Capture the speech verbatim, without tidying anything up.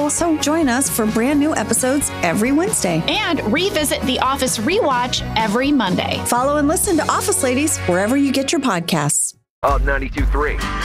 also join us for brand new episodes every Wednesday. And revisit The Office Rewatch every Monday. Follow and listen to Office Ladies wherever you get your podcasts. Up ninety-two point three.